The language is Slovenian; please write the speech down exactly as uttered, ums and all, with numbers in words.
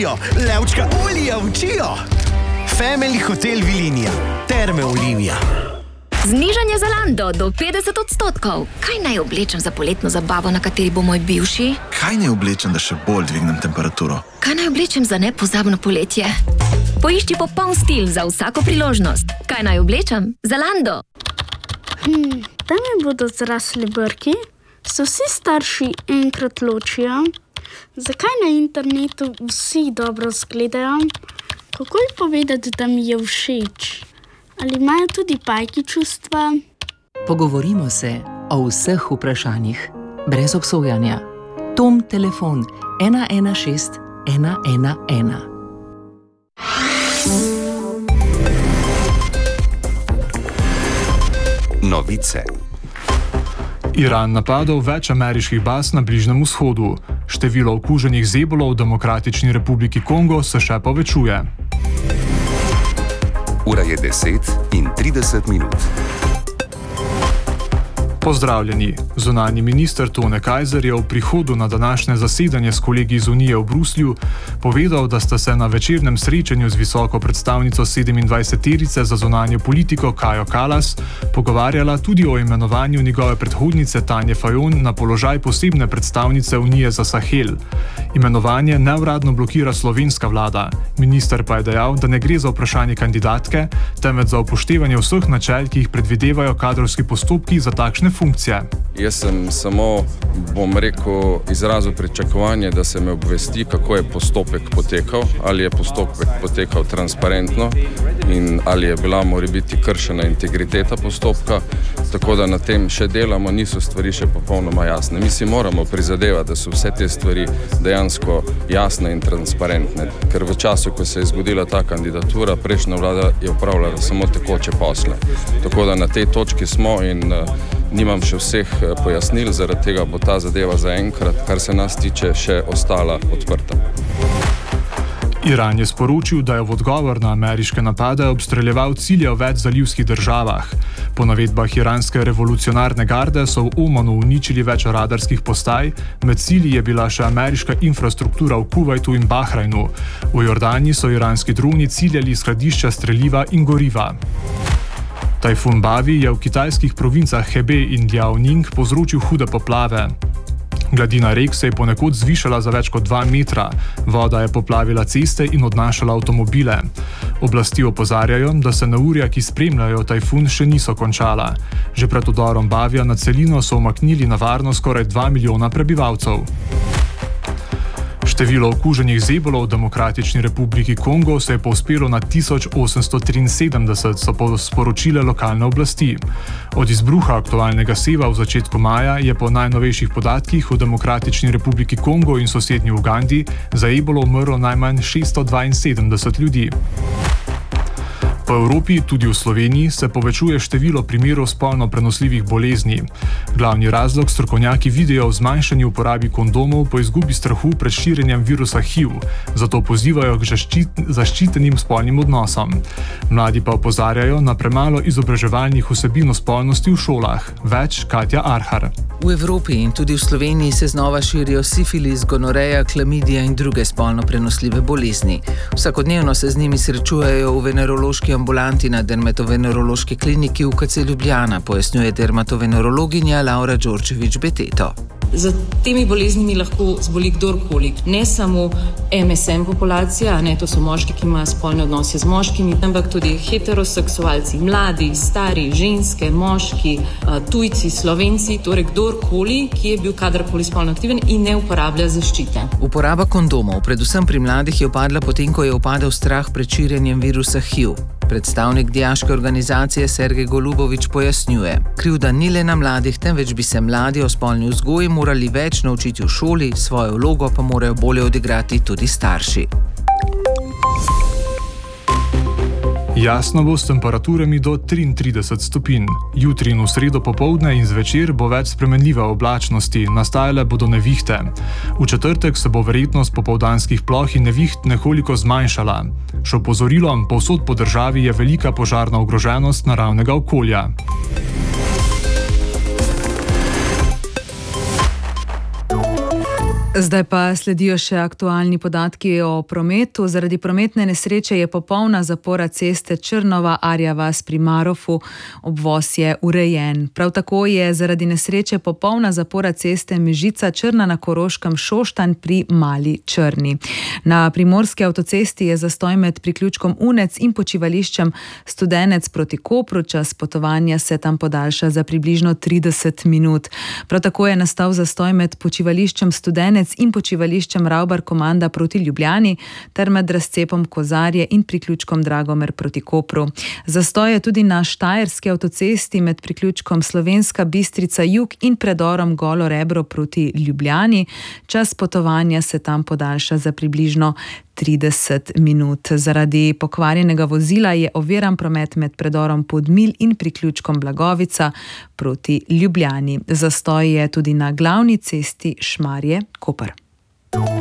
učijo, levčka olija učijo. Family Hotel Vilinija, Terme Olimija. Znižanje Zalando do petdeset odstotkov. Kaj naj oblečem za poletno zabavo, na kateri bo moj bivši? Kaj naj oblečem, da še bolj dvignem temperaturo? Kaj naj oblečem za nepozabno poletje? Poišči popoln stil za vsako priložnost. Kaj naj oblečem? Zalando. Hmm, da mi bodo zrasli brki? Se vsi starši enkrat ločijo? Zakaj na internetu vsi dobro zgledajo? Kako je povedati, da mi je všeč? Ali imajo tudi pajki čustva? Pogovorimo se o vseh vprašanjih, brez obsojanja. Tom telefon ena ena šest ena ena ena. Novice. Iran napadal več ameriških baz na Bližnjem vzhodu. Število okuženih z ebolo v Demokratični republiki Kongo se še povečuje. Ura je deset in trideset minut. Pozdravljeni. Zunanji minister Tone Kajzer je v prihodu na današnje zasedanje s kolegi iz Unije v Bruslju povedal, da sta se na večernem srečanju z visoko predstavnico sedemindvajseterice za zunanjo politiko Kajo Kallas pogovarjala tudi o imenovanju njegove predhodnice Tanje Fajon na položaj posebne predstavnice Unije za Sahel. Imenovanje neuradno blokira slovenska vlada. Minister pa je dejal, da ne gre za vprašanje kandidatke, temveč za upoštevanje vseh načel, ki jih predvidevajo kadrovski postopki za takšne funkcije. Jaz sem samo, bom rekel, izrazil pričakovanje, da se me obvesti, kako je postopek potekal, ali je postopek potekal transparentno in ali je bila morebiti kršena integriteta postopka, tako da na tem še delamo, niso stvari še popolnoma jasne. Mi si moramo prizadevati, da so vse te stvari dejansko jasne in transparentne, ker v času, ko se je zgodila ta kandidatura, prejšnja vlada je upravljala samo tekoče posle. Tako da na tej točki smo in uh, nimam še vseh pojasnil, zaradi tega bo ta zadeva zaenkrat, kar se nas tiče, še ostala odprta. Iran je sporočil, da je v odgovor na ameriške napade obstreljeval cilje v več zalivskih državah. Po navedbah iranske revolucionarne garde so v Omanu uničili več radarskih postaj, med cilji je bila še ameriška infrastruktura v Kuvajtu in Bahrajnu. V Jordaniji so iranski droni ciljali skladišča streliva in goriva. Tajfun Bavi je v kitajskih provincah Hebei in Liaoning povzročil hude poplave. Gladina rek se je ponekod zvišala za več kot dva metra, voda je poplavila ceste in odnašala avtomobile. Oblasti opozarjajo, da se neurja, ki spremljajo tajfun, še niso končala. Že pred udorom Bavija na celino so umaknili na varno skoraj dva milijona prebivalcev. Število okuženih z ebolo v Demokratični republiki Kongo se je povzpelo na tisoč osemsto triinsedemdeset, so sporočile lokalne oblasti. Od izbruha aktualnega seva v začetku maja je po najnovejših podatkih v Demokratični republiki Kongo in sosednji Ugandi za ebolo umrlo najmanj šeststo dvainsedemdeset ljudi. Po Evropi, tudi v Sloveniji, se povečuje število primerov spolno prenosljivih bolezni. Glavni razlog strokovnjaki vidijo v zmanjšanju uporabi kondomov po izgubi strahu pred širjenjem virusa H I V, zato pozivajo k zaščitenim spolnim odnosom. Mladi pa opozarjajo na premalo izobraževalnih vsebin o spolnosti v šolah. Več Katja Arhar. V Evropi in tudi v Sloveniji se znova širijo sifilis, gonoreja, klamidija in druge spolno prenosljive bolezni. Vsakodnevno se z njimi srečujejo v venerološki ambulanti na dermatovenerološki kliniki v K C Ljubljana, pojasnjuje dermatovenerologinja Laura Đorđević-Beteto. Za temi boleznimi lahko zboli kdorkoli, ne samo M S M populacija, ne, to so moški, ki imajo spolne odnose z moškimi, ampak tudi heteroseksualci, mladi, stari, ženske, moški, tujci, Slovenci, torej kdorkoli, ki je bil kadarkoli spolno aktiven in ne uporablja zaščite. Uporaba kondomov, predvsem pri mladih, je upadla potem, ko je upadel strah pred širjenjem virusa H I V. Predstavnik dijaške organizacije Sergej Golubović pojasnjuje: krivda ni le na mladih, temveč bi se mladi o spolni vzgoji morali več naučiti v šoli, svojo vlogo pa morajo bolje odigrati tudi starši. Jasno bo s temperaturami do triintrideset stopinj. Jutri in v sredo popoldne in zvečer bo več spremenljive oblačnosti, nastajale bodo nevihte. V četrtek se bo verjetnost popoldanskih ploh in neviht nekoliko zmanjšala. Še opozorilo, povsod po državi je velika požarna ogroženost naravnega okolja. Zdaj pa sledijo še aktualni podatki o prometu. Zaradi prometne nesreče je popolna zapora ceste Črnova-Arja vas pri Marofu, obvoz je urejen. Prav tako je zaradi nesreče popolna zapora ceste Mežica-Črna na Koroškem Šoštanj pri Mali Črni. Na primorski avtocesti je zastoj med priključkom Unec in počivališčem Studenec proti Kopru. Čas potovanja se tam podaljša za približno trideset minut. Prav tako je nastal zastoj med počivališčem Studenec in počivališčem Ravbar Komanda proti Ljubljani ter med razcepom Kozarje in priključkom Dragomer proti Kopru. Zastoj je tudi na štajerski avtocesti med priključkom Slovenska Bistrica Jug in predorom Golo Rebro proti Ljubljani. Čas potovanja se tam podaljša za približno trideset minut. Zaradi pokvarjenega vozila je oviran promet med predorom Podmilj in priključkom Blagovica proti Ljubljani. Zastoj je tudi na glavni cesti Šmarje-Koper.